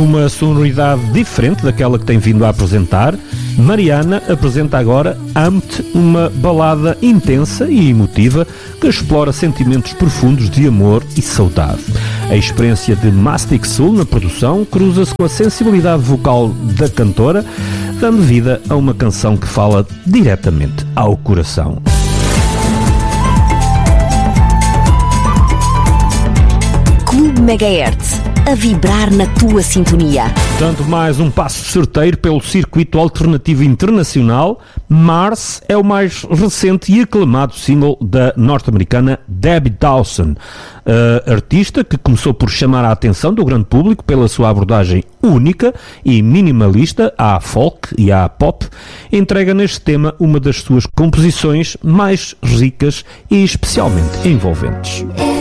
Numa sonoridade diferente daquela que tem vindo a apresentar, Mariana apresenta agora Amo-te, uma balada intensa e emotiva que explora sentimentos profundos de amor e saudade. A experiência de Mastic Soul na produção cruza-se com a sensibilidade vocal da cantora, dando vida a uma canção que fala diretamente ao coração. Clube Megahertz, a vibrar na tua sintonia. Tanto mais um passo certeiro pelo circuito alternativo internacional, Mars é o mais recente e aclamado single da norte-americana Debbie Dawson, artista que começou por chamar a atenção do grande público pela sua abordagem única e minimalista à folk e à pop, entrega neste tema uma das suas composições mais ricas e especialmente envolventes.